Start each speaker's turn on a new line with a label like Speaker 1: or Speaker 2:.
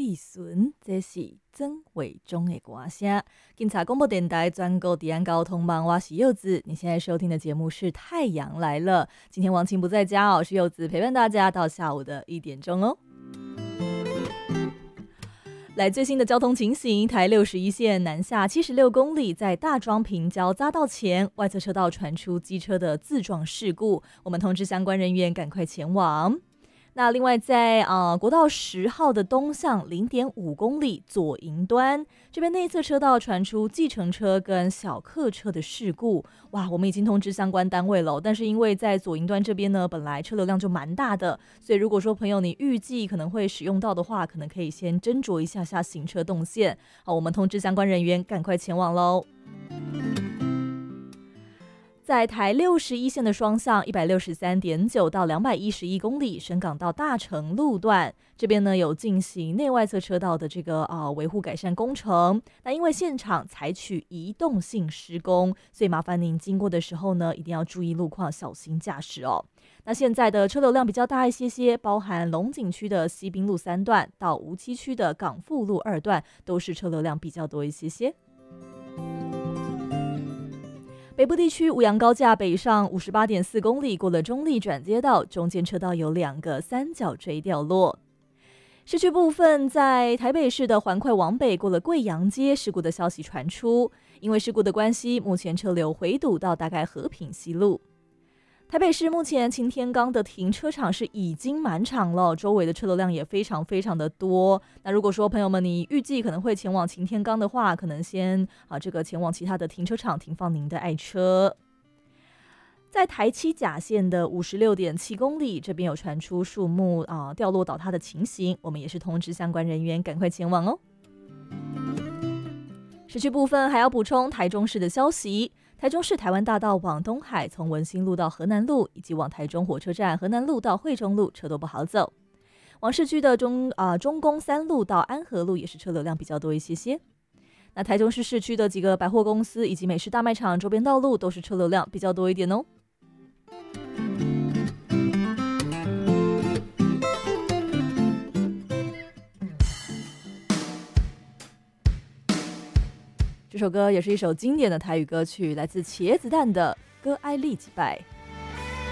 Speaker 1: 必顺，这是曾伟忠的歌声。警察广播电台全国治安交通网，我是柚子。你现在收听的节目是《太阳来了》。今天王晴不在家哦，是柚子陪伴大家到下午的1点钟哦。来最新的交通情形，台61线南下76公里，在大庄平交匝道前，外侧车道传出机车的自撞事故，我们通知相关人员赶快前往。那另外在国道10号的东向0.5公里左营端，这边内侧车道传出计程车跟小客车的事故。哇，我们已经通知相关单位了，但是因为在左营端这边呢，本来车流量就蛮大的，所以如果说朋友你预计可能会使用到的话，可能可以先斟酌一下行车动线。好，我们通知相关人员赶快前往咯。在台61线的双向163.9到211公里，深港到大成路段这边呢有进行内外侧车道的这个维护改善工程。那因为现场采取移动性施工，所以麻烦您经过的时候呢，一定要注意路况，小心驾驶哦。那现在的车流量比较大一些，包含龙井区的西滨路3段到梧栖区的港富路2段，都是车流量比较多一些。北部地区五羊高架北上58.4公里，过了中立转接道，中间车道有2个三角锥掉落。市区部分，在台北市的环快往北，过了贵阳街，事故的消息传出，因为事故的关系，目前车流回堵到大概和平西路。台北市目前擎天岗的停车场是已经满场了，周围的车流量也非常非常的多。那如果说朋友们你预计可能会前往擎天岗的话，可能先前往其他的停车场停放您的爱车。在台七甲线的56.7公里，这边有传出树木掉落倒塌的情形，我们也是通知相关人员赶快前往哦。市区部分还要补充台中市的消息。台中市台湾大道往东海，从文心路到河南路，以及往台中火车站河南路到惠中路，车都不好走。往市区的中宫3路到安和路也是车流量比较多一些。那台中市市区的几个百货公司以及美式大卖场周边道路都是车流量比较多一点哦。这首歌也是一首经典的台语歌曲，来自茄子蛋的《歌爱丽几拜》。